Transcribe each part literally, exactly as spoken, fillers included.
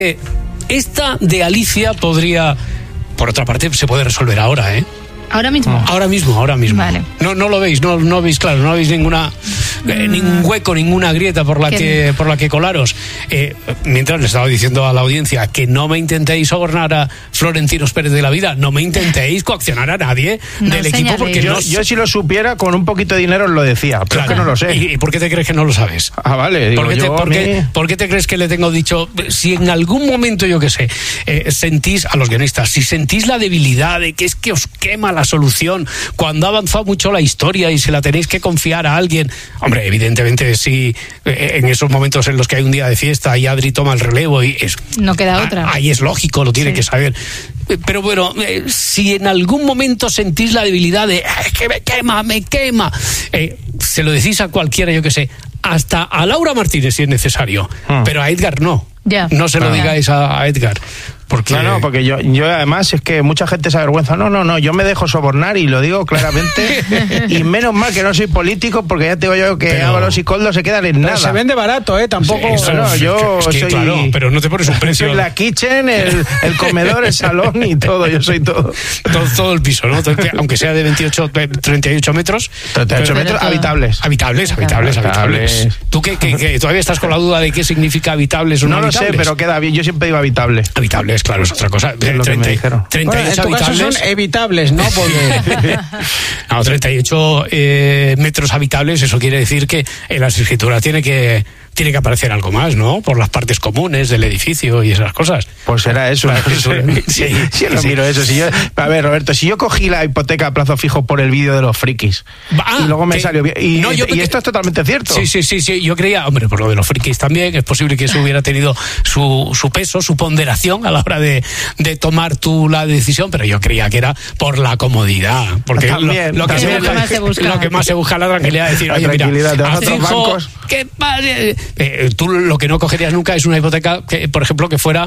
Eh, esta de Alicia podría, por otra parte, se puede resolver ahora, ¿eh? ¿Ahora mismo? Ahora mismo, ahora mismo. Vale. No, no lo veis, no, no veis claro, no veis ninguna, eh, ningún hueco, ninguna grieta por la que, por la que colaros. Eh, mientras le estaba diciendo a la audiencia que no me intentéis sobornar a Florentinos Pérez de la Vida, no me intentéis coaccionar a nadie no del equipo, porque yo, no... yo si lo supiera, con un poquito de dinero os lo decía, pero Claro. es que no lo sé. ¿Y, y por qué te crees que no lo sabes? Ah, vale, digo, ¿Por qué, te, yo por a mí- qué- por qué te crees que le tengo dicho? Si en algún momento, yo qué sé, eh, sentís, a los guionistas, si sentís la debilidad de que es que os quema la solución cuando ha avanzado mucho la historia y se la tenéis que confiar a alguien, hombre, evidentemente sí, eh, en esos momentos en los que hay un día de fiesta y Adri toma el relevo y es, No queda otra. a- ahí es lógico, lo tiene Sí. que saber. Eh, Pero bueno, eh, si en algún momento sentís la debilidad de "Ah, es que me quema, me quema", eh, se lo decís a cualquiera, yo que sé, hasta a Laura Martínez si es necesario, Hmm. pero a Edgar no. Ya. No se lo Ah. digáis a, a Edgar. Porque... No, no, porque yo, yo además es que mucha gente se avergüenza. No, no, no, yo me dejo sobornar y lo digo claramente. Y menos mal que no soy político, porque ya te digo yo que Pero- Ábalos y Coldo se quedan en Pero nada. se vende barato, ¿eh? Tampoco... Sí, eso, No, no, es yo que- es que, soy- claro, pero no te pones un precio. Soy la kitchen, el, el comedor, el salón y todo, yo soy todo. todo, todo el piso, ¿no? Aunque sea de veintiocho, treinta y ocho metros. treinta y ocho pero- metros todo. habitables. Habitables, habitables, habitables. Habitables. ¿Tú qué, qué- qué? todavía estás con la duda de qué significa habitables o no No lo sé, habitables? pero queda bien. Yo siempre digo habitable. Habitables, claro, es otra cosa. Es lo que me dijeron. treinta y ocho Bueno, en tu caso habitables. son evitables, ¿no? Porque... No, treinta y ocho eh, metros habitables, eso quiere decir que en las escrituras tiene que tiene que aparecer algo más, ¿no? Por las partes comunes del edificio y esas cosas. Pues será eso. Claro, eso, Sí, sí, sí, lo sí. miro eso. Si yo, a ver, Roberto, si yo cogí la hipoteca a plazo fijo por el vídeo de los frikis Ah, y luego me que- salió bien. Y, no, yo y me- esto es totalmente cierto. Sí, sí, sí, sí, yo creía, hombre, por lo de los frikis también, es posible que eso hubiera tenido su, su peso, su ponderación a la hora de, de tomar tú la decisión, pero yo creía que era por la comodidad, porque También, lo, lo que también. se Es lo que más se busca. lo que más se busca es la tranquilidad, de decir, La oye, mira, tranquilidad, te vas a otros Acenjo, bancos. ¿qué pasa? Eh, tú lo que no cogerías nunca es una hipoteca, que, por ejemplo, que fuera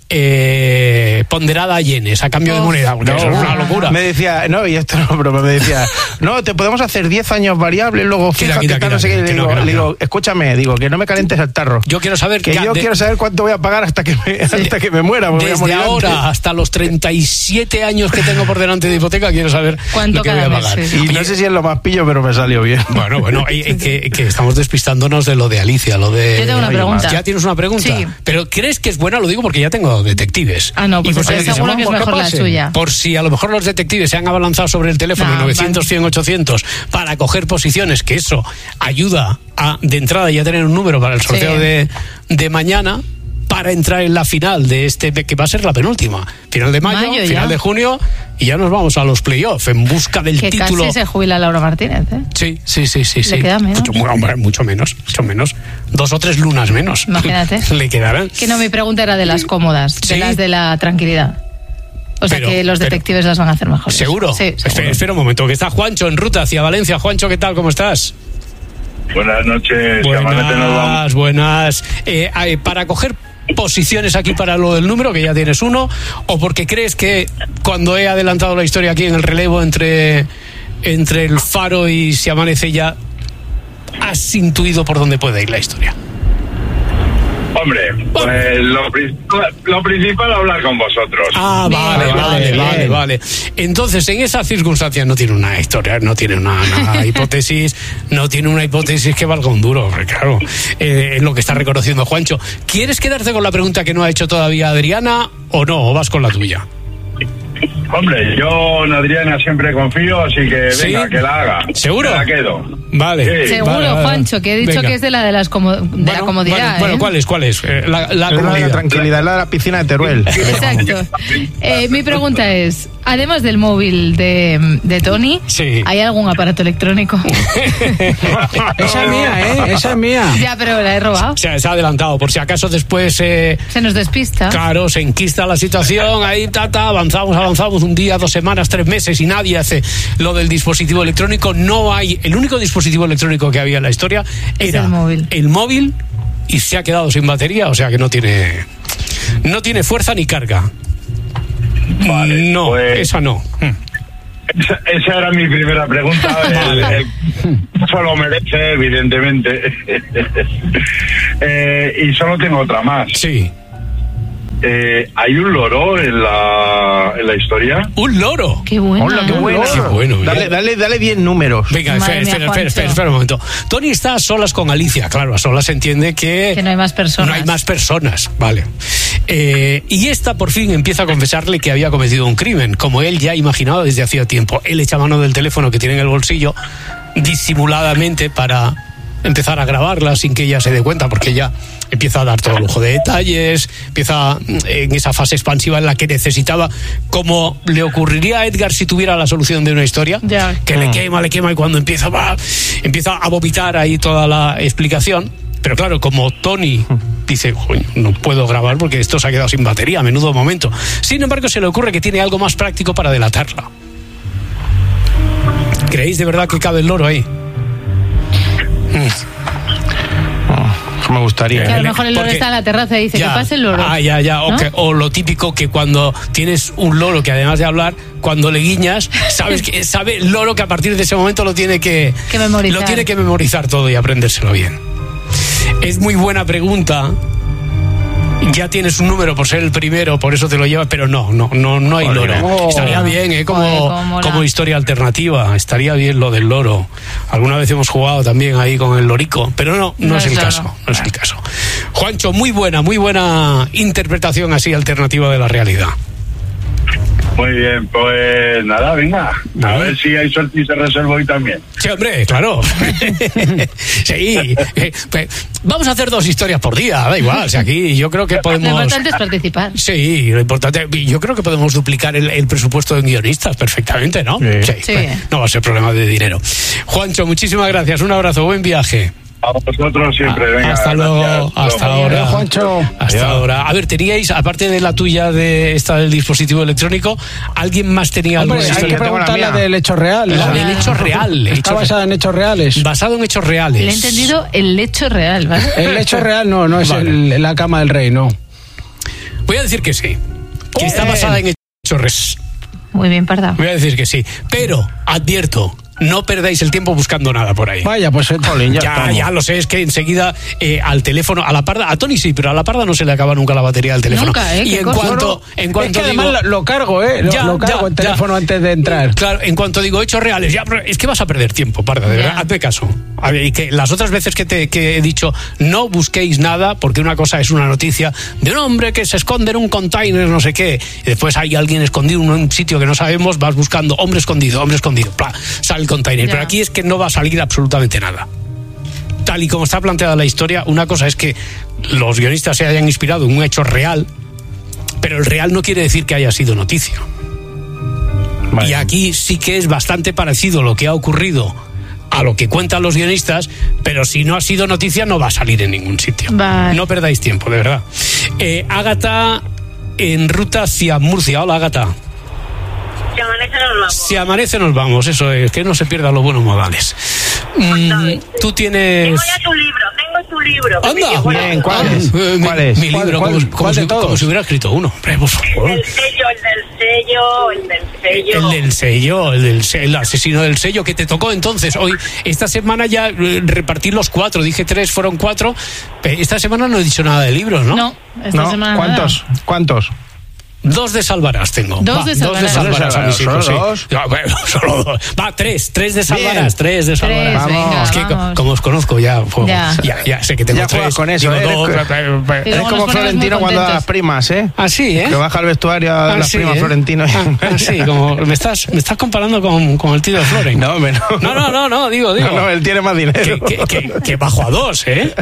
eh, ponderada a yenes, a cambio de Uf. moneda, porque No, eso es una locura. Me decía, no, y esto no, pero me decía, no, te podemos hacer diez años variables, luego Quita, fíjate, quita, tal, quita, no sé qué. que Le no, digo, que no, le que digo, no. escúchame, digo, que no me calientes el tarro. Yo quiero saber Que que yo de- quiero saber cuánto voy a pagar hasta que me, hasta que me muera. porque voy a desde morir ahora antes. hasta los treinta y siete años que tengo por delante de hipoteca, quiero saber ¿Cuánto lo que voy cada a mes? pagar. Sí. Y no sé si es lo más pillo, pero me salió bien. Bueno, bueno, y- y que, que estamos despistándonos de lo de Alicia, lo de... Yo tengo una Oye, pregunta. ¿Ya tienes una pregunta? Sí. ¿Pero crees que es buena? Lo digo porque ya tengo detectives. Ah, no, pues Y por si- entonces seguro que es por- mejor la pase. suya. Por si a lo mejor los detectives se han abalanzado sobre el teléfono No, novecientos, vale. cien, ochocientos para coger posiciones, que eso ayuda a, de entrada, ya tener un número para el sorteo Sí. de, de mañana, para entrar en la final de este, que va a ser la penúltima. Final de mayo, Mayo ya. final de junio, y ya nos vamos a los playoffs en busca del Que título. casi se jubila Laura Martínez, ¿eh? Sí, sí, sí, sí. Le sí. queda menos. Mucho, hombre, mucho menos, mucho menos. Dos o tres lunas menos. Imagínate. Le quedarán. Que no, mi pregunta era de las cómodas, Sí. de las de la tranquilidad. O sea Pero- que los pero- detectives las van a hacer mejor. ¿Seguro? Sí, Espera, seguro. espera un momento, que está Juancho en ruta hacia Valencia. Juancho, ¿qué tal? ¿Cómo estás? Buenas noches, Camarate, nos Buenas, vamos. buenas. Eh, eh, para coger posiciones aquí para lo del número, que ya tienes uno, o porque crees que cuando he adelantado la historia aquí en el relevo entre, entre el Faro y Si Amanece Ya, has intuido por dónde puede ir la historia. Hombre, pues lo, principal- lo principal hablar con vosotros. Ah, Bien, vale, bien, vale, bien. vale, vale. Entonces, en esas circunstancias no tiene una historia, no tiene una, una hipótesis, no tiene una hipótesis que valga un duro, porque claro, eh, es lo que está reconociendo Juancho. ¿Quieres quedarte con la pregunta que no ha hecho todavía Adriana o no? ¿O vas con la tuya? Hombre, yo en Adriana siempre confío, así que ¿Sí? venga, que la haga. ¿Seguro? Me la quedo. Vale. Sí. Seguro, Vale, vale, Juancho, que he dicho venga. que es de la de las como- de la Bueno, comodidad. Bueno, bueno, ¿eh? ¿cuál es? ¿Cuál es? Eh, la, la Es la de la comodidad. tranquilidad, es la de la piscina de Teruel. Exacto. Eh, mi pregunta es, además del móvil de, de Tony, Sí. ¿hay algún aparato electrónico? Esa es mía, ¿eh? Esa es mía. Ya, pero la he robado. Se, se ha adelantado, por si acaso después... Eh, Se nos despista. Claro, se enquista la situación, ahí ta, ta, avanzamos, avanzamos un día, dos semanas, tres meses y nadie hace lo del dispositivo electrónico. No hay, el único dispositivo electrónico que había en la historia Es era el móvil. el móvil y se ha quedado sin batería, o sea que no tiene, no tiene fuerza ni carga. Vale, no, pues- esa no. Esa, esa era mi primera pregunta. El, el- eso lo merece, evidentemente. Eh, y solo tengo otra más. Sí. Eh, ¿Hay un loro en la, en la historia? ¿Un loro? Qué bueno. Hola, qué bueno. Qué bueno, Dale, ¿eh? dale, dale diez números. Venga, espera, Madre mía, espera, espera, espera, Juancho. espera un momento. Tony está a solas con Alicia, claro, a solas se entiende que... Que no hay más personas. No hay más personas, vale. Eh, y esta por fin empieza a confesarle que había cometido un crimen, como él ya imaginaba desde hacía tiempo. Él echa mano del teléfono que tiene en el bolsillo, disimuladamente, para empezar a grabarla sin que ella se dé cuenta, porque ella empieza a dar todo lujo de detalles, empieza en esa fase expansiva en la que necesitaba, como le ocurriría a Edgar si tuviera la solución de una historia, Ya. que le quema, le quema, y cuando empieza, va, empieza a vomitar ahí toda la explicación. Pero claro, como Tony dice, no puedo grabar porque esto se ha quedado sin batería, a menudo momento. Sin embargo, se le ocurre que tiene algo más práctico para delatarla. ¿Creéis de verdad que cabe el loro ahí? Me gustaría. Que a lo Porque- mejor el loro está en la terraza y dice, Ya. que pase el loro. Ah, ya, ya. O, ¿No? que- o lo típico que cuando tienes un loro que además de hablar, cuando le guiñas, sabes que sabe el loro que a partir de ese momento lo tiene que, Que memorizar. lo tiene que memorizar todo y aprendérselo bien. Es muy buena pregunta. Ya tienes un número por ser el primero, por eso te lo llevas, pero no, no, no, no hay loro. Oh. Estaría bien, ¿eh? Como, Joder, cómo mola. como historia alternativa. Estaría bien lo del loro. Alguna vez hemos jugado también ahí con el lorico, pero no, no, No es es el loro. caso. No es el caso. Juancho, muy buena, muy buena interpretación así alternativa de la realidad. Muy bien, pues nada, venga. A Vale. ver si hay suerte y se resuelve hoy también. Sí, hombre, claro. Sí. Eh, pues, vamos a hacer dos historias por día, da igual. Si aquí yo creo que Lo podemos... importante es participar. Sí, lo importante, yo creo que podemos duplicar el, el presupuesto de guionistas perfectamente, ¿no? Sí. Sí. No va a ser problema de dinero. Juancho, muchísimas gracias, un abrazo, buen viaje. A vosotros siempre, venga. Hasta luego, gracias. hasta Luego. ahora. Adiós, Juancho. Hasta Adiós. ahora. A ver, teníais, aparte de la tuya de esta del dispositivo electrónico, ¿alguien más tenía alguna Hombre, hay que historia? tengo la preguntar la mía. del hecho real. La del hecho real. Está hecho basada en hechos reales. basado en hechos reales. Le he entendido el hecho real, ¿vale? El hecho real no, no es Vale. el- la cama del rey, no. Voy a decir que sí. Que está Bien. basada en hechos reales. Muy bien, Parda. Voy a decir que sí. Pero, advierto, no perdáis el tiempo buscando nada por ahí. Vaya, pues Jolín, ya Ya, estamos. ya lo sé, es que enseguida eh, al teléfono, a la parda, a Tony sí, pero a la parda no se le acaba nunca la batería del teléfono. Nunca, ¿eh? Y Qué en cosa. cuanto, en cuanto es que digo, además lo, lo cargo, ¿eh? Lo, Ya, lo cargo ya, el teléfono ya. antes de entrar. Claro, en cuanto digo hechos reales, ya, pero es que vas a perder tiempo, parda, de Ya. verdad, hazme caso. A ver, y que las otras veces que, te, que he dicho, no busquéis nada, porque una cosa es una noticia de un hombre que se esconde en un container, no sé qué, y después hay alguien escondido en un sitio que no sabemos, vas buscando hombre escondido, hombre escondido, pla, sale el container. Ya. Pero aquí es que no va a salir absolutamente nada. Tal y como está planteada la historia, una cosa es que los guionistas se hayan inspirado en un hecho real, pero el real no quiere decir que haya sido noticia. Vale. Y aquí sí que es bastante parecido lo que ha ocurrido a lo que cuentan los guionistas, pero si no ha sido noticia no va a salir en ningún sitio. Vale. No perdáis tiempo, de verdad. Eh, Ágata en ruta hacia Murcia. Hola, Ágata. Si amanece nos vamos. Si amanece nos vamos, eso es, que no se pierdan los buenos modales. Mm, tú tienes... Tengo ya tu libro, tengo tu libro. que me ¡Anda! llegó la- Bien, ¿cuál Ah, es? eh, mi- ¿Cuál es? Mi ¿Cuál- libro, cuál- como, como cuál si, de todos? como si hubiera escrito uno. Hombre, por favor. El sello, el del sello, el del sello. El del sello, el del se- el asesino del sello que te tocó entonces. Hoy, esta semana ya eh, repartí los cuatro, dije tres, fueron cuatro. Pe- Esta semana no he dicho nada de libros, ¿no? No, esta ¿No? semana ¿Cuántos? nada. ¿Cuántos? Dos de Salvarás tengo. Dos de Salvarás. Dos de Salvarás a mis ¿Solo hijos, sí. dos? Ya, bueno, solo dos. Va, tres, tres de Salvarás, tres de Salvarás. Tres, venga, es que co- vamos. como os conozco ya, pues, Ya. ya, ya sé que tengo Ya tres. juegas con eso, digo ¿eh? dos, Eres- eh, eh, Y Es luego nos como ponemos Florentino muy cuando da las contentos. primas, ¿eh? Ah, sí, ¿eh? Que baja al vestuario a Ah, las sí, primas ¿eh? Florentino. y- Ah, ah, sí, como me estás, me estás comparando con, con el tío de Floren. No, hombre, no. No, no, no, no, digo, digo. No, no, él tiene más dinero. que, que, que, que bajo a dos, ¿eh?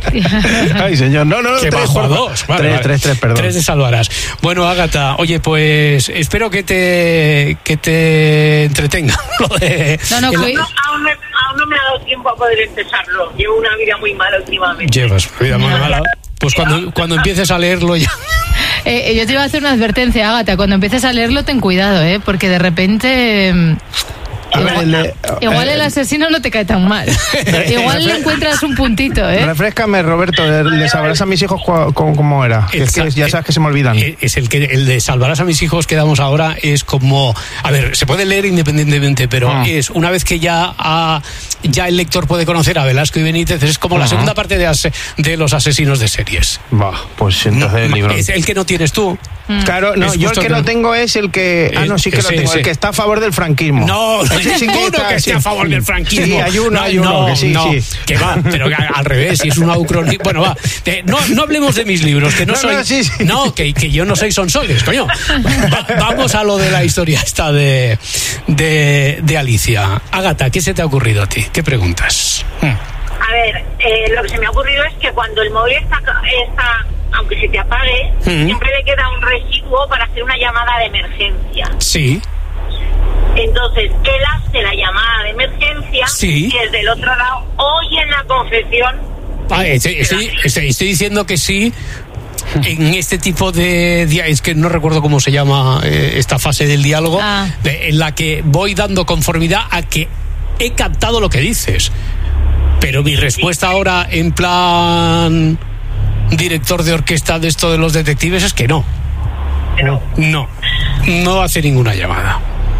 Ay, señor. No, no, no. Que tres, bajo a por- dos. Vale, tres, vale. tres, tres, perdón. Tres de Salvarás. Bueno, Ágata, oye, pues espero que te, que te entretenga. Lo de, No, no, el- cuí- No, aún, me, aún no me ha dado tiempo a poder empezarlo. Llevo una vida muy mala últimamente. Llevas vida muy mala. Pues cuando, cuando empieces a leerlo ya. Eh, eh, yo te iba a hacer una advertencia, Ágata. Cuando empieces a leerlo, ten cuidado, ¿eh? Porque de repente... mm, A ver, el de- Igual el asesino no te cae tan mal. Igual le encuentras un puntito, ¿eh? Refréscame, Roberto, de, de sabrás a mis hijos cua- cómo, cómo era. Que es que ya sabes que se me olvidan. Es el que el de salvarás a mis hijos que damos ahora es como, a ver, se puede leer independientemente, pero Ah. es una vez que ya ha, ya el lector puede conocer a Velasco y Benítez, es como la Ajá. segunda parte de, ase- de los asesinos de series. Va, pues entonces el libro. Es el que no tienes tú. Claro, no, Es yo el justo que que- no tengo es el que. Ah, no, sí que lo Ese, tengo. ese. El que está a favor del franquismo. No, no Ese hay sí ninguno está, que esté sí. a favor del franquismo. Sí, hay uno, no, hay uno no, que sí, no, sí. que va, pero que al revés, si es un ucronismo. Bueno, va, eh, no, no hablemos de mis libros, que no, No, soy. no, sí, sí. No, que, que yo no soy Sonsoles, coño. Va- vamos a lo de la historia esta de, de, de Alicia. Ágata, ¿qué se te ha ocurrido a ti? ¿Qué preguntas? Hmm. A ver, eh, lo que se me ha ocurrido es que cuando el móvil está, está aunque se te apague, Ujú. siempre le queda un residuo para hacer una llamada de emergencia. Sí, Entonces, él hace la llamada de emergencia Sí. y desde el otro lado oye la confesión. ah, estoy, estoy, estoy- estoy diciendo que sí. En este tipo de dia- es que no recuerdo cómo se llama eh, esta fase del diálogo, Ah. de- en la que voy dando conformidad a que he captado lo que dices, pero mi respuesta ahora en plan director de orquesta de esto de los detectives es que no, Pero, no, no hace ninguna llamada.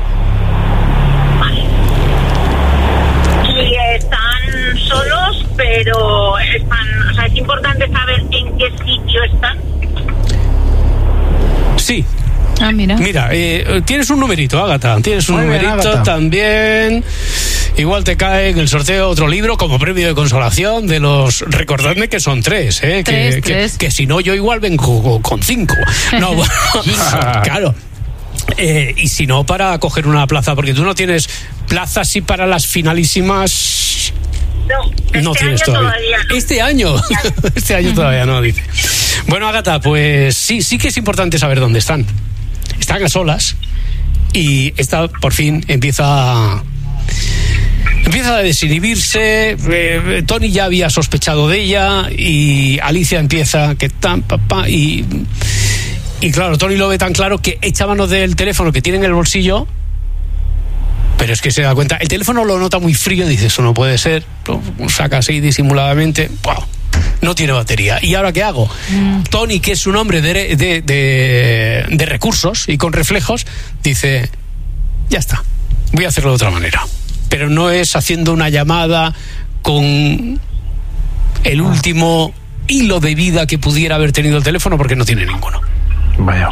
y están solos, pero están, o sea, es importante saber en qué sitio están. Sí. Ah, mira. Mira, eh, tienes un numerito, Ágata. Tienes un Muy bien, numerito Ágata. también. Igual te cae en el sorteo otro libro como premio de consolación de los... Recordadme que son tres, ¿eh? Tres, que, tres. Que, que si no, yo igual vengo con cinco. No, bueno, claro. Eh, y si no, para coger una plaza, porque tú no tienes plazas sí para las finalísimas... No, este No tienes año todavía. todavía no. Este año, este año todavía no, dice. Bueno, Ágata, pues sí, sí que es importante saber dónde están. Están a solas y esta por fin empieza empieza a desinhibirse. eh, Tony ya había sospechado de ella y Alicia empieza que tan papá y y claro, Tony lo ve tan claro que echa mano del teléfono que tiene en el bolsillo. Pero es que se da cuenta, el teléfono lo nota muy frío, dice, eso no puede ser, lo saca así disimuladamente, ¡pau! No tiene batería. ¿Y ahora qué hago? Mm. Tony, que es un hombre de, de, de, de recursos y con reflejos, dice, ya está, voy a hacerlo de otra manera. Pero no es haciendo una llamada con el último hilo de vida que pudiera haber tenido el teléfono, porque no tiene ninguno. Vaya.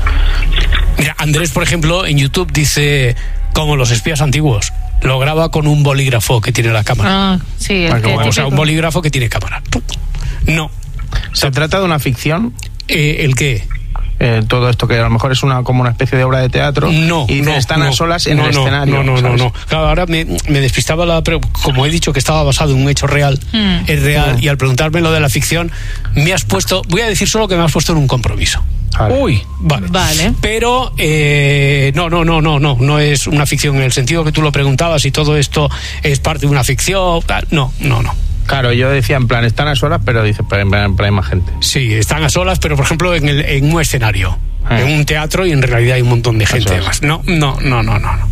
Mira, Andrés, por ejemplo, en YouTube dice, como los espías antiguos, lo graba con un bolígrafo que tiene la cámara. Ah, sí, el Ah, qué que bueno. O sea, un típico. bolígrafo que tiene cámara. No. ¿Se trata de una ficción? Eh, ¿El qué? Eh, todo esto que a lo mejor es una como una especie de obra de teatro. No. Y no, están no, a solas en no, el no, escenario. No, no, no, ¿sabes? no. Claro, ahora me, me despistaba la... Pero como he dicho que estaba basado en un hecho real, Mm. es real, Mm. y al preguntarme lo de la ficción, me has puesto... Voy a decir solo que me has puesto en un compromiso. Vale. Uy, vale. Vale. Pero eh, no, no, no, no, no, no es una ficción en el sentido que tú lo preguntabas y todo esto es parte de una ficción. Tal. No, no, no. Claro, yo decía en plan, están a solas, pero dice, pero, pero, pero hay más gente. Sí, están a solas, pero por ejemplo en, el, en un escenario, Ah. en un teatro, y en realidad hay un montón de gente es. más. No, no, no, no, no, no.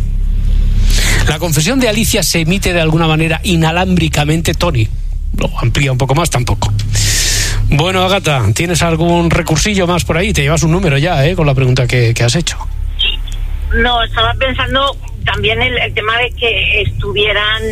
La confesión de Alicia se emite de alguna manera inalámbricamente, Tony. Lo amplía un poco más, tampoco. Bueno, Ágata, ¿tienes algún recursillo más por ahí? Te llevas un número ya, ¿eh? Con la pregunta que, que has hecho. No, estaba pensando también el, el tema de que estuvieran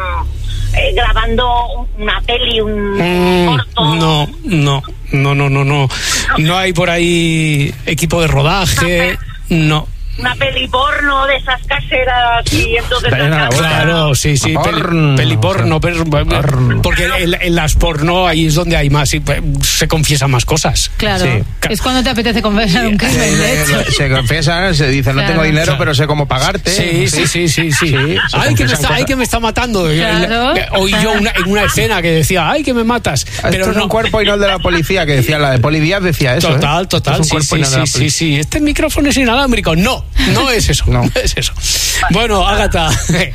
eh, grabando una peli, un Mm, corto. no, no, no, no, no, no. No hay por ahí equipo de rodaje, no. Una peli porno de esas caseras y entonces... Está llena la boca. Claro, sí, sí, peli, Porno. peliporno, pero- Porno. porque en, en las porno ahí es donde hay más, y, pues, se confiesan más cosas. Claro. Sí. Es cuando te apetece confesar un crimen, de hecho. Se, se confiesan, se dice, no Claro. tengo dinero, Claro. pero sé cómo pagarte. Sí, sí, sí, sí, sí. Sí, se ay, que me confiesan está, ay, cosas. que me está matando. Claro. Oí yo una, en una escena que decía, ay, que me matas. Esto Pero es no. un cuerpo y no el de la policía, que decía, la de Poli Díaz decía eso. Total, ¿eh? total, Esto es un sí, cuerpo y sí, no el de sí, la sí, policía. sí. Este micrófono es inalámbrico. No, no es eso. No. No es eso. Bueno, Ágata,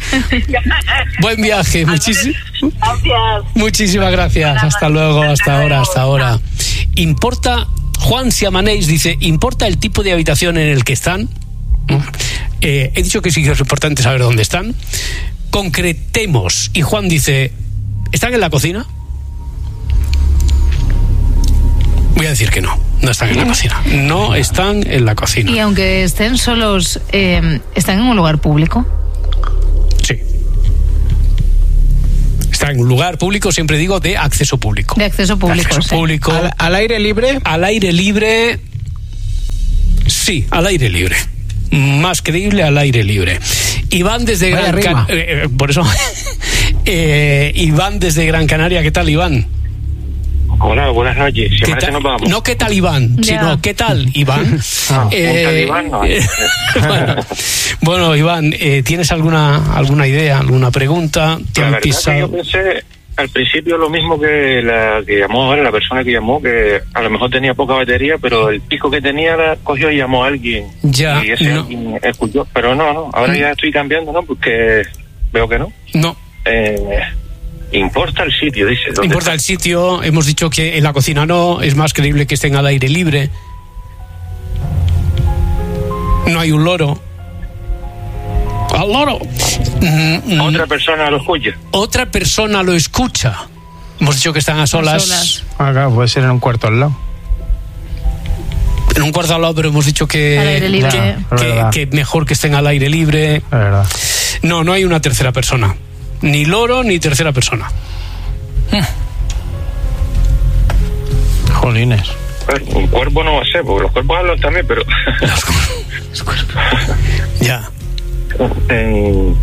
buen viaje. Muchísimas, Gracias. muchísimas gracias. Hasta luego, hasta ahora, hasta ahora. ¿Importa, Juan Siamaneix dice, ¿importa el tipo de habitación en el que están? Eh, he dicho que sí que es importante saber dónde están. Concretemos. Y Juan dice, ¿están en la cocina? Voy a decir que no, no están en la cocina. No están en la cocina. Y aunque estén solos, eh, ¿están en un lugar público? Sí. Está en un lugar público, siempre digo, de acceso público. De acceso público, acceso sí. público. ¿Al, al aire libre? Al aire libre. Sí, al aire libre. Más creíble, al aire libre. Iván desde Vaya Gran rima. Canaria. Eh, por eso. eh, Iván desde Gran Canaria. ¿Qué tal, Iván? Hola, buenas noches. Si ¿Qué parece, tal? nos vamos. No, ¿qué tal, Iván? Ya. Sino, ¿qué tal, Iván? Ah, Eh, un tal Iván, no. bueno, bueno, Iván, eh, ¿tienes alguna alguna idea, alguna pregunta? ¿Te La han verdad que pisado? yo pensé al principio lo mismo que la que llamó ahora, la persona que llamó, que a lo mejor tenía poca batería, pero el pico que tenía la cogió y llamó a alguien. Ya, y ese no. alguien escuchó. Pero no, no, ahora ya estoy cambiando, ¿no? Porque veo que no. No. Eh, importa el sitio, dice. ¿Dónde Importa está? el sitio, hemos dicho que en la cocina no, es más creíble que estén al aire libre. No hay un loro. ¡Al loro! Mm, mm, Otra persona lo escucha. otra persona lo escucha. Hemos dicho que están a solas, solas. Ah, claro, puede ser en un cuarto al lado. en un cuarto al lado, pero hemos dicho que, Al aire libre. que, Es que- verdad. que mejor que estén al aire libre. Es verdad. No, no hay una tercera persona. Ni loro ni tercera persona. Jolines. Pues, un cuerpo no va a ser, porque los cuerpos hablan también, pero... Ya. Eh,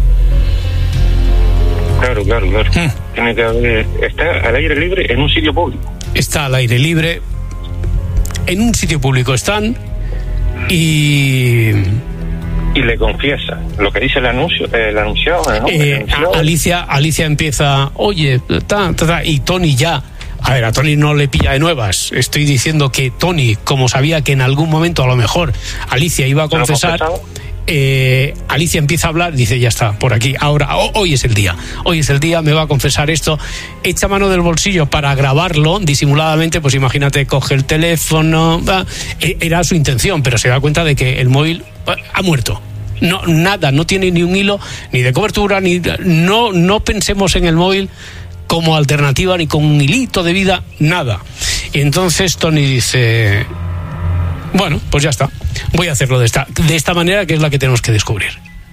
claro, claro, claro. Hmm. Tiene que haber... Está al aire libre en un sitio público. Está al aire libre. En un sitio público están. Y... Y le confiesa lo que dice el anuncio, eh, el anunciado, ¿no? El Eh, anunciado. a- Alicia, Alicia empieza, oye, ta, ta, ta, y Tony ya. A ver, a Tony no le pilla de nuevas. Estoy diciendo que Tony, como sabía que en algún momento a lo mejor Alicia iba a ¿Se lo ha confesar, confesado? eh, Alicia empieza a hablar, dice, ya está, por aquí, ahora, ho- hoy es el día, hoy es el día, me va a confesar esto, echa mano del bolsillo para grabarlo disimuladamente, pues imagínate, coge el teléfono, va, e- era su intención, pero se da cuenta de que el móvil va, ha muerto. No, nada, no tiene ni un hilo, ni de cobertura, ni no, no pensemos en el móvil como alternativa, ni con un hilito de vida, nada. Y entonces Tony dice, bueno, pues ya está, voy a hacerlo de esta, de esta manera, que es la que tenemos que descubrir.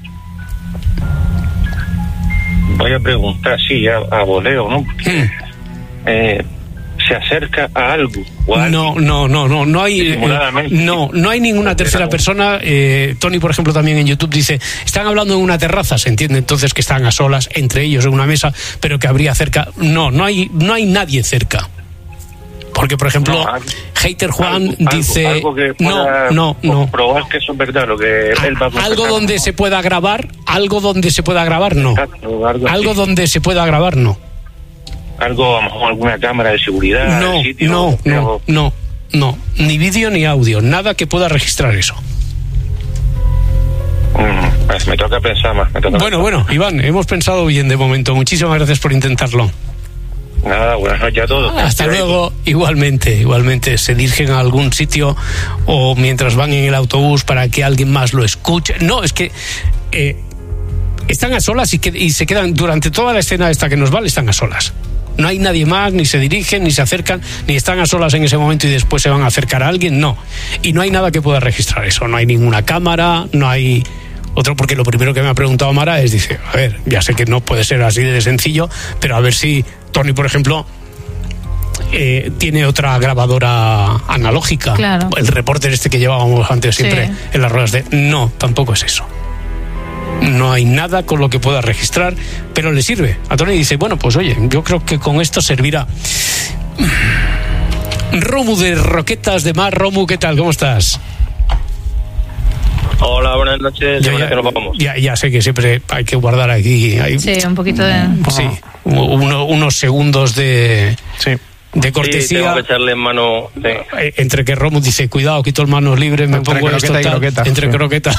Voy a preguntar, sí, a, a voleo, ¿no? Porque, Hmm. eh, se acerca a algo. O a No, alguien. no, no, no, no hay, eh, Disimuladamente. no, no hay ninguna tercera persona. Eh, Tony, por ejemplo, también en YouTube dice, están hablando en una terraza, se entiende entonces que están a solas entre ellos en una mesa, pero que habría cerca. No, no hay, no hay nadie cerca. Porque, por ejemplo, No, algo- Hater Juan Algo- algo- dice, algo que no, pueda no, no. comprobar que eso es verdad, lo que él va a Algo confesar. donde se pueda grabar, algo donde se pueda grabar, no. Exacto, algo así. Algo donde se pueda grabar, no. Algo, a lo mejor alguna cámara de seguridad. No, del sitio, no, no, algo- no, no. Ni vídeo ni audio, nada que pueda registrar eso. Mm, pues me toca pensar más. Me toca Bueno, pensar. bueno, Iván, hemos pensado bien de momento. Muchísimas gracias por intentarlo. Nada, buenas noches a todos. Hasta luego. Igualmente, igualmente, se dirigen a algún sitio o mientras van en el autobús para que alguien más lo escuche. No, es que eh, están a solas y, que, y se quedan durante toda la escena esta que nos vale, están a solas. No hay nadie más, ni se dirigen, ni se acercan, ni están a solas en ese momento y después se van a acercar a alguien, no. Y no hay nada que pueda registrar eso, no hay ninguna cámara, no hay otro, porque lo primero que me ha preguntado Mara es, dice, a ver, ya sé que no puede ser así de sencillo, pero a ver si Tony, por ejemplo, eh, tiene otra grabadora analógica. Claro. El reporter este que llevábamos antes siempre Sí. en las ruedas de... No, tampoco es eso. No hay nada con lo que pueda registrar, pero le sirve. A Tony dice, bueno, pues oye, yo creo que con esto servirá. Romu de Roquetas de Mar. Romu, ¿qué tal? ¿Cómo estás? Hola, buenas noches. Ya, Buenas ya, que nos vamos. ya, ya sé que siempre hay que guardar aquí... Hay, Sí, un poquito de... sí, uno- unos segundos de, Sí. de Sí, cortesía. tengo que echarle en mano. Sí. Eh, entre que Romu dice, cuidado, quito el manos libres, me Entre pongo esto, croqueta y tal, croqueta, entre sí. croqueta.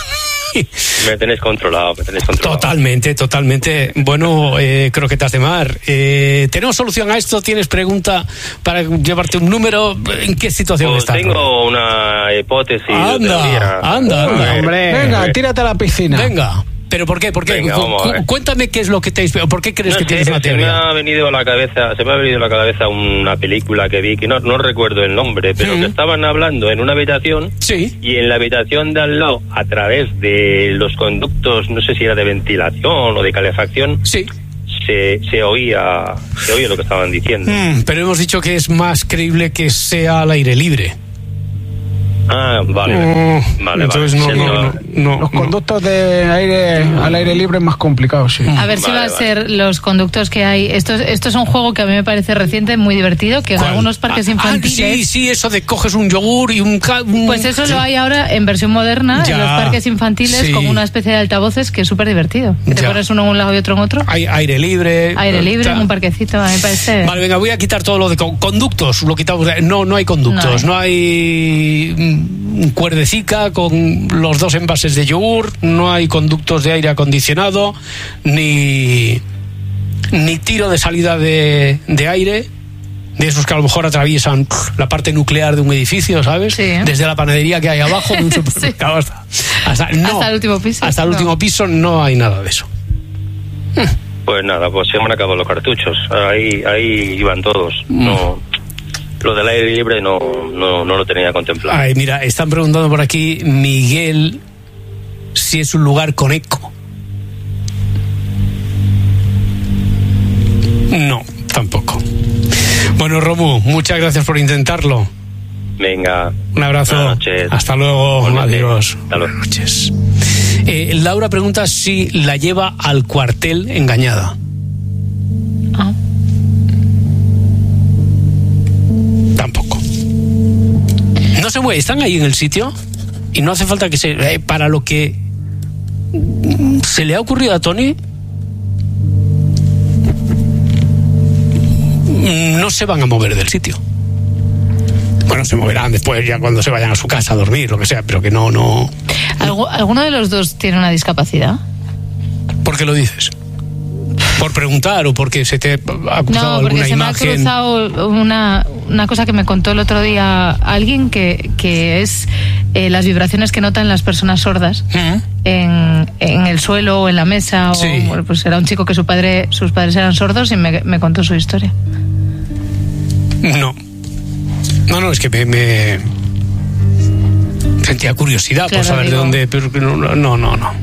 Me tenéis controlado, me tenéis controlado. Totalmente, totalmente. Bueno, eh, croquetas de mar. Eh, ¿Tenemos solución a esto? ¿Tienes pregunta para llevarte un número? ¿En qué situación Pues estás? tengo una hipótesis. Anda, teoría. anda, anda. Hombre. Venga, tírate a la piscina. Venga. ¿Pero por qué? ¿Por qué? Venga, Cu- vamos a ver. cu- Cuéntame qué es lo que te inspira. ¿Por qué crees No que sé, tienes una se me teoría? ha venido a la cabeza, se me ha venido a la cabeza una película que vi, que no, no recuerdo el nombre, pero Mm. que estaban hablando en una habitación Sí. y en la habitación de al lado, a través de los conductos, no sé si era de ventilación o de calefacción, Sí. se, se oía se oía lo que estaban diciendo. Mm, pero hemos dicho que es más creíble que sea al aire libre. Ah, vale. Mm, vale, entonces vale. no, Sí, no, no, no, Los no. conductos de aire al aire libre es más complicado, sí. A ver si Vale, va a vale. ser los conductos que hay. Esto, es- esto es un juego que a mí me parece reciente, muy divertido, que en ¿Cuál? algunos parques Ah, infantiles... Ah, sí, sí, eso de coges un yogur y un... ca- un- Pues eso lo hay ahora en versión moderna, Ya, en los parques infantiles, sí. con una especie de altavoces que es súper divertido. Te Ya. pones uno en un lado y otro en otro. Hay aire libre. Aire libre, Ta- en un parquecito, a mí me parece... Vale, venga, voy a quitar todo lo de con- conductos. Lo quitamos. de- No, no hay conductos. No No hay, mm, cuerdecica con los dos envases de yogur. No hay conductos de aire acondicionado. Ni, ni tiro de salida de, de aire. De esos que a lo mejor atraviesan la parte nuclear de un edificio, ¿sabes? Sí. Desde la panadería que hay abajo de un supermercado hasta, hasta, no, Hasta el último piso. Hasta el No. último piso no hay nada de eso. Pues nada, pues se me han acabado los cartuchos. Ahí ahí iban todos. No, lo del aire libre no, no, no lo tenía contemplado. Ay, mira, están preguntando por aquí, Miguel, si es un lugar con eco. No, tampoco. Bueno, Romu, muchas gracias por intentarlo. Venga. Un abrazo. Buenas noches. Hasta luego. Igualmente. Adiós. Hasta luego. Buenas noches. Eh, Laura pregunta si la lleva al cuartel engañada. Ah. Tampoco. No se mueve, están ahí en el sitio y no hace falta que se... eh, para lo que se le ha ocurrido a Tony, no se van a mover del sitio. Bueno, se moverán después ya cuando se vayan a su casa a dormir, lo que sea, pero que no, no... ¿Algu- ¿Alguno de los dos tiene una discapacidad? ¿Por qué lo dices? ¿Por preguntar o porque se te ha cruzado No, porque alguna se me ha imagen? cruzado una, una cosa que me contó el otro día alguien, que, que es eh, las vibraciones que notan las personas sordas ¿Mm? en, en el suelo o en la mesa. O, Sí. bueno, pues era un chico que su padre, sus padres eran sordos y me, me contó su historia. No. No, no, es que me, me sentía curiosidad Claro, por saber digo. de dónde, pero que no, no, no, no.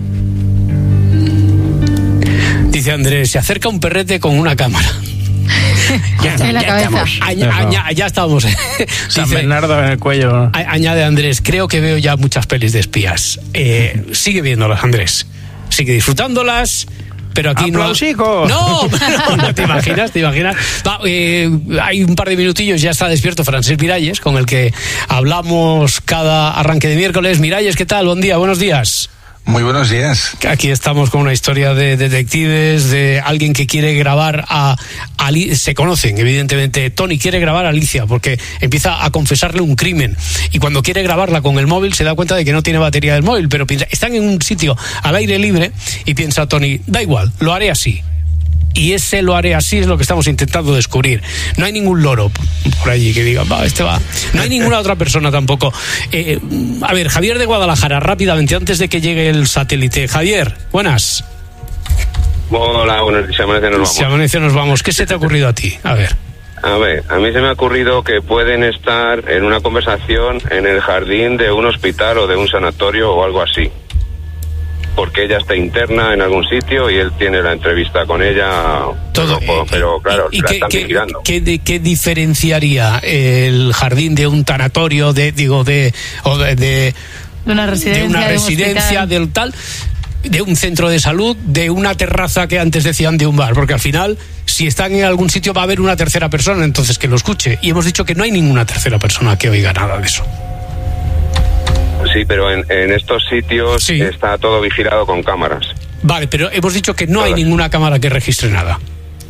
Dice Andrés, se acerca un perrete con una cámara. En la cabeza. Aña- aña- ya estamos. San Dice, Bernardo en el cuello. a- añade Andrés, creo que veo ya muchas pelis de espías. Eh, sigue viéndolas, Andrés. Sigue disfrutándolas. Pero aquí no. ¡Aplausico! No, no, no te imaginas, te imaginas. Va, eh, hay un par de minutillos, ya está despierto Francesc Miralles, con el que hablamos cada arranque de miércoles. Miralles, ¿qué tal? Buen día, buenos días. Muy buenos días. Aquí estamos con una historia de detectives, de alguien que quiere grabar a Ali. Se conocen, evidentemente. Tony quiere grabar a Alicia porque empieza a confesarle un crimen. Y cuando quiere grabarla con el móvil se da cuenta de que no tiene batería del móvil, pero piensa, están en un sitio al aire libre y piensa Tony, da igual, lo haré así. Y ese lo haré así es lo que estamos intentando descubrir. No hay ningún loro por allí que diga, va, este va. No hay ninguna otra persona tampoco. Eh, a ver, Javier de Guadalajara, rápidamente, antes de que llegue el satélite. Javier, buenas. Hola, buenos días, amanece, nos Si vamos. amanece nos vamos. ¿Qué se te ha ocurrido a ti? A ver. A ver, a mí se me ha ocurrido que pueden estar en una conversación en el jardín de un hospital o de un sanatorio o algo así. Porque ella está interna en algún sitio y él tiene la entrevista con ella. Todo, pero, pero, claro, ¿Y, y la qué, están qué- vigilando. qué- de- qué diferenciaría el jardín de un tanatorio, de, digo, de, o de, de, De una residencia. de una de un residencia, hospital. del tal, de un centro de salud, de una terraza que antes decían de un bar? Porque al final, si están en algún sitio, va a haber una tercera persona, entonces que lo escuche. Y hemos dicho que no hay ninguna tercera persona que oiga nada de eso. Sí, pero en, en estos sitios Sí. está todo vigilado con cámaras. Vale, pero hemos dicho que no hay Todas. ninguna cámara que registre nada.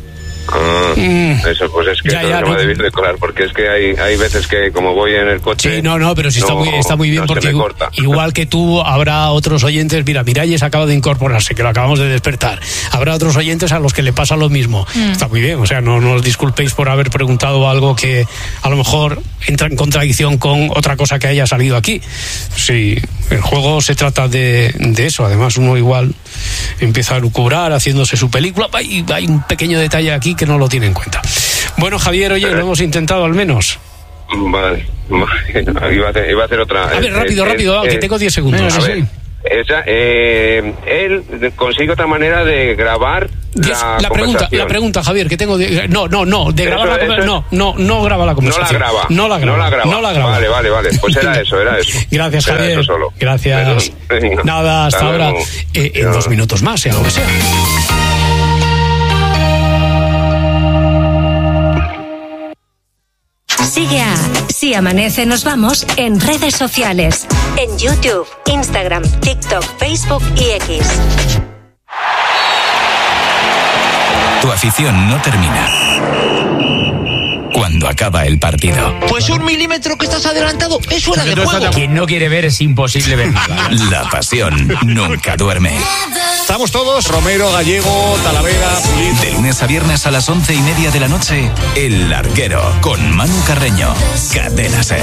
Ah, mm. Eso, pues es que ya, eso ya, no no. me debéis recordar, porque es que hay, hay veces que como voy en el coche... Sí, no, no, pero sí está, no, muy, está muy bien, no porque igual, igual que tú, habrá otros oyentes, mira, Miralles acaba de incorporarse, que lo acabamos de despertar, habrá otros oyentes a los que le pasa lo mismo. Mm. Está muy bien, o sea, no, no os disculpéis por haber preguntado algo que a lo mejor entra en contradicción con otra cosa que haya salido aquí. Sí, el juego se trata de, de eso, además uno igual empieza a lucubrar haciéndose su película, y hay un pequeño detalle aquí que no lo tiene en cuenta. Bueno, Javier, oye, lo hemos intentado al menos. Vale, vale. Iba, a hacer, iba a hacer otra. A ver, rápido, eh, rápido, eh, que tengo diez segundos. A ver, esa, eh, él consigue otra manera de grabar la, la pregunta, la pregunta, Javier, que tengo de, no, no, no, de grabar eso, la conversación. No, no, no graba la conversación. No la graba. No la graba. No la graba. No la graba. Vale, vale, vale. Pues era eso, era eso. Gracias, era Javier. Eso solo. Gracias. Pero, nada, hasta Nada, ahora. No. Eh, en no. dos minutos más, sea lo que sea. Sigue a Si Amanece Nos Vamos en redes sociales, en YouTube, Instagram, TikTok, Facebook y X. Tu afición no termina cuando acaba el partido. Pues un milímetro que estás adelantado es fuera de juego. Quien no quiere ver es imposible ver nada. La pasión nunca duerme. Estamos todos, Romero, Gallego, Talavera, Pulido. De lunes a viernes a las once y media de la noche, El Larguero, con Manu Carreño. Cadena SER.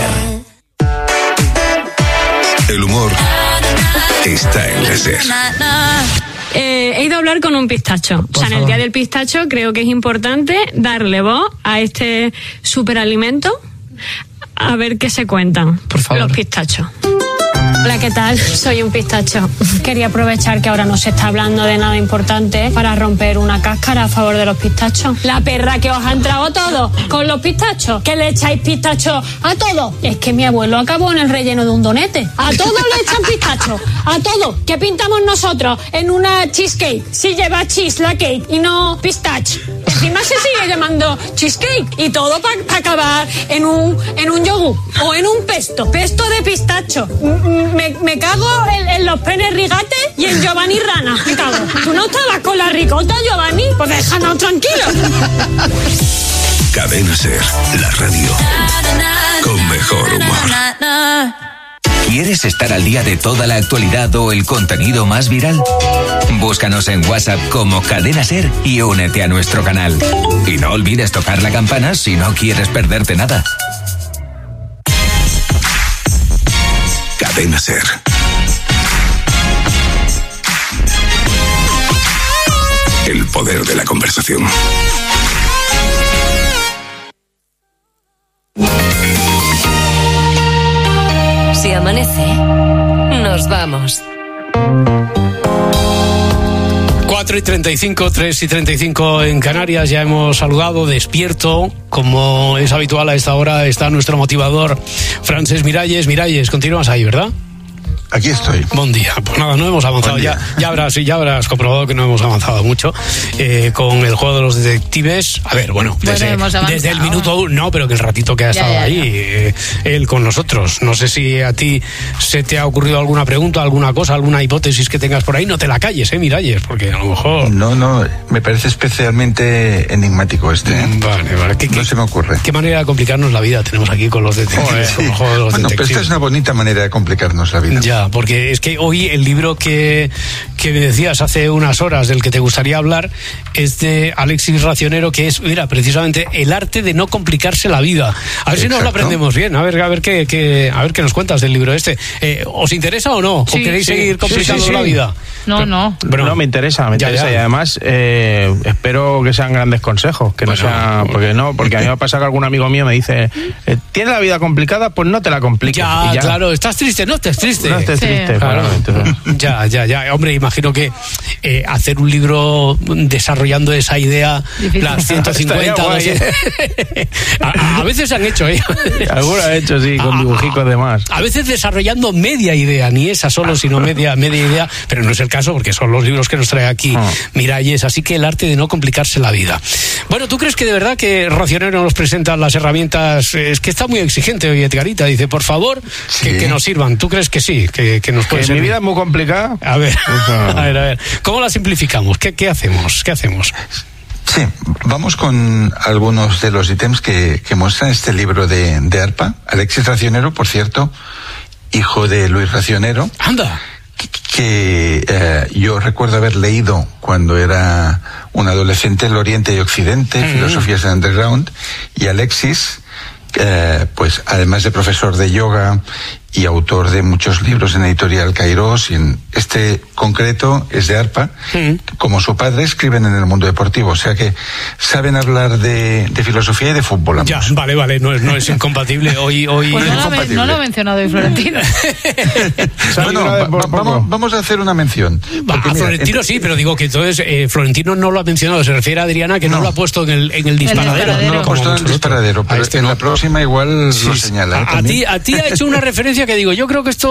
El humor está en la SER. Eh, he ido a hablar con un pistacho. Por o sea, en el Día del Pistacho creo que es importante darle voz a este superalimento, a ver qué se cuentan Por favor. los pistachos. Hola, ¿qué tal? Soy un pistacho. Quería aprovechar que ahora no se está hablando de nada importante para romper una cáscara a favor de los pistachos. La perra que os ha entrado todo con los pistachos. ¿Que le echáis pistacho a todo? Es que mi abuelo acabó en el relleno de un donete. A todo le echan pistacho. A todo. ¿Qué pintamos nosotros en una cheesecake? Si lleva cheese la cake y no pistache. Encima se sigue llamando cheesecake. Y todo para pa acabar en un, en un yogur o en un pesto. Pesto de pistacho. Me, me cago en, en los penes rigates y en Giovanni Rana. Me cago. ¿Tú no estabas con la ricota, Giovanni? Pues déjanos tranquilos. Cadena SER, la radio con mejor humor. ¿Quieres estar al día de toda la actualidad o el contenido más viral? Búscanos en WhatsApp como Cadena SER y únete a nuestro canal. Y no olvides tocar la campana si no quieres perderte nada. Cadena SER. El poder de la conversación. Si amanece, nos vamos. cuatro y treinta y cinco, tres y treinta y cinco en Canarias, ya hemos saludado, despierto, como es habitual a esta hora, está nuestro motivador, Francesc Miralles. Miralles, continúas ahí, ¿verdad? Aquí estoy. Buen día. Pues nada, no hemos avanzado. Ya, ya habrás, ya habrás comprobado que no hemos avanzado mucho eh, con el juego de los detectives. A ver, bueno, desde, bueno, desde el minuto uno, no, pero que el ratito que ha estado ya, ya, ahí, ya. Eh, él con nosotros. No sé si a ti se te ha ocurrido alguna pregunta, alguna cosa, alguna hipótesis que tengas por ahí. No te la calles, eh, Miralles, porque a lo mejor... No, no, me parece especialmente enigmático este. Vale, vale. ¿Qué, no qué, se me ocurre. Qué manera de complicarnos la vida tenemos aquí con los detectives. Con el juego de los bueno, detectives. pero esta es una bonita manera de complicarnos la vida. Ya, porque es que hoy el libro que, que me decías hace unas horas del que te gustaría hablar es de Alexis Racionero, que es, mira, precisamente el arte de no complicarse la vida. A ver Exacto. si nos lo aprendemos bien, a ver, a ver qué, qué, a ver qué nos cuentas del libro este. Eh, ¿Os interesa o no? Sí, ¿O queréis sí, seguir complicando sí, sí, sí. la vida? No, pero, no. Pero no, me interesa, me ya, interesa. ya. Y además eh, espero que sean grandes consejos, que bueno, no sea, porque no, porque a mí me ha pasado que algún amigo mío me dice, eh, ¿tienes la vida complicada? Pues no te la compliques. Ya, y ya. claro, estás triste, no estés triste. No estés Sí. triste, Claro. bueno, entonces... Ya, ya, ya. Hombre, imagino que eh, hacer un libro desarrollando esa idea, Difícil. las ciento cincuenta, guay, doscientos... a, a veces se han hecho, ¿eh? Algunos han hecho, sí, con dibujicos de más. A veces desarrollando media idea, ni esa solo, sino media, media idea, pero no es el caso porque son los libros que nos trae aquí Ah. Miralles, así que el arte de no complicarse la vida. Bueno, ¿tú crees que de verdad que Racionero nos presenta las herramientas? Es que está muy exigente hoy Edgarita, dice, por favor, Sí. que, que nos sirvan. ¿Tú crees que sí? Que, que nos puede Que mi servir? vida es muy complicada. A ver, Eso. a ver, a ver. ¿Cómo la simplificamos? ¿Qué, qué hacemos? ¿Qué hacemos? Sí, vamos con algunos de los ítems que, que muestra este libro de, de ARPA. Alexis Racionero, por cierto, hijo de Luis Racionero. ¡Anda! Que, que eh, yo recuerdo haber leído cuando era un adolescente El Oriente y Occidente, mm-hmm. Filosofías en Underground, y Alexis, eh, pues además de profesor de yoga y autor de muchos libros en Editorial Kairos, y en este concreto es de ARPA, mm. como su padre escriben en El Mundo Deportivo, o sea que saben hablar de, de filosofía y de fútbol. Ambos. Ya, vale, vale, no es, no es incompatible. Hoy, hoy pues es no, lo no lo ha mencionado hoy Florentino. Bueno, va, va, vamos, vamos a hacer una mención. Va, a mira, Florentino ent- sí, pero digo que entonces eh, Florentino no lo ha mencionado, se refiere a Adriana que no, no lo ha puesto en el, en el disparadero. No, no lo ha puesto en el disparadero, pero este en no. la próxima igual sí, lo señala. A, a, ti, a ti ha hecho una referencia que digo, yo creo que esto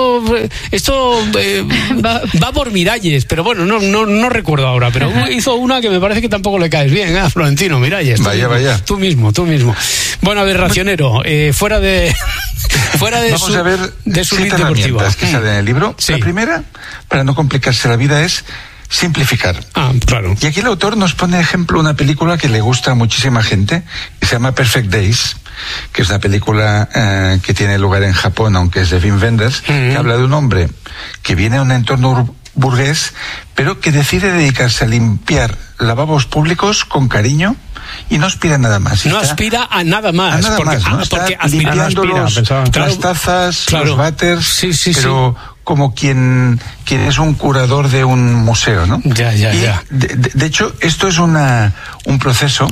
esto eh, va, va por Miralles, pero bueno, no, no, no recuerdo ahora, pero hizo una que me parece que tampoco le caes bien, ¿eh? Florentino, Miralles. Vaya, mismo, vaya. Tú mismo, tú mismo. Bueno, a ver, Racionero, eh, fuera de fuera de Vamos su, a ver de su siete herramientas que salen en el libro. Sí. La primera, para no complicarse la vida, es simplificar. Ah, claro. Y aquí el autor nos pone ejemplo una película que le gusta a muchísima gente, que se llama Perfect Days, que es una película eh, que tiene lugar en Japón, aunque es de Wim Wenders, mm-hmm. que habla de un hombre que viene de un entorno burgués, pero que decide dedicarse a limpiar lavabos públicos con cariño y no aspira a nada más. No aspira a nada más. A nada porque, más, ¿no? ah, porque Está limpiando aspira, los, aspira, claro, las tazas, claro, los váteres, sí, sí, pero sí. como quien, quien es un curador de un museo, ¿no? Ya, ya, y ya. De, de, de hecho, esto es una un proceso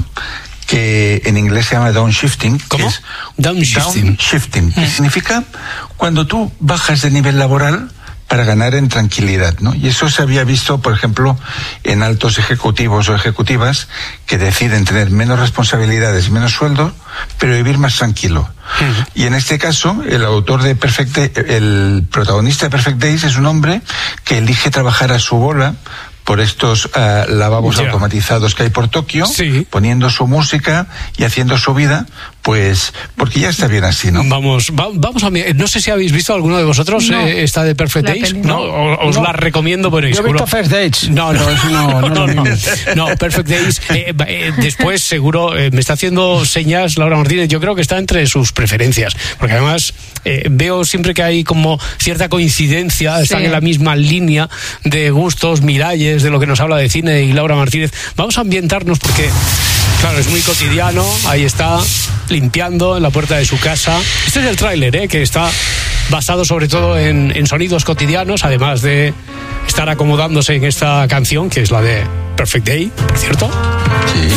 que en inglés se llama downshifting. ¿Cómo? Que es downshifting. Downshifting, mm. que significa cuando tú bajas de nivel laboral para ganar en tranquilidad, ¿no? Y eso se había visto, por ejemplo, en altos ejecutivos o ejecutivas que deciden tener menos responsabilidades, menos sueldo, pero vivir más tranquilo. Uh-huh. Y en este caso, el autor de Perfect Day, el protagonista de Perfect Days es un hombre que elige trabajar a su bola por estos uh, lavabos yeah. automatizados que hay por Tokio, sí. poniendo su música y haciendo su vida, pues porque ya está bien así, ¿no? Vamos, va, vamos a no sé si habéis visto alguno de vosotros no. eh, esta de Perfect la Days, ¿no? O, os no. la recomiendo, bueno, yo he visto First Dates. No, no, no, no, no, no, no Perfect Days. Eh, eh, después seguro eh, me está haciendo señas Laura Martínez. Yo creo que está entre sus preferencias, porque además eh, veo siempre que hay como cierta coincidencia, están sí. en la misma línea de gustos, Miralles, de lo que nos habla de cine y Laura Martínez. Vamos a ambientarnos porque, claro, es muy cotidiano. Ahí está, limpiando en la puerta de su casa. Este es el tráiler, ¿eh? Que está basado sobre todo en, en sonidos cotidianos, además de estar acomodándose en esta canción, que es la de Perfect Day, por cierto. Sí.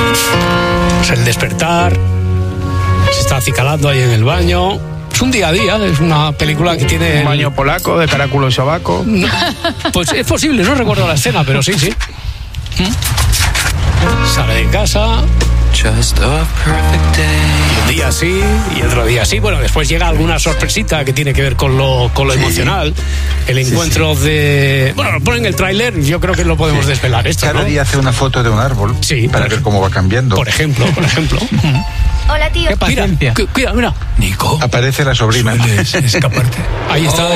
Es el despertar. Se está acicalando ahí en el baño. Es un día a día, es una película que tiene... Un baño polaco, de Caraculo y Sobaco. No, pues es posible, no recuerdo la escena, pero sí, sí. ¿Mm? Sale de casa... Just a perfect day. Un día sí y otro día sí. Bueno, después llega alguna sorpresita que tiene que ver con lo, con lo sí. emocional. El encuentro sí, sí. de... Bueno, lo ponen en el tráiler, yo creo que lo podemos sí. desvelar esto, Cada ¿no? día hace una foto de un árbol sí, para ver cómo va cambiando. Por ejemplo, por ejemplo. Hola, tío. Qué paciencia. Mira, cuida, mira. Nico. Aparece la sobrina. Sueles escaparte. Ahí está. Oh,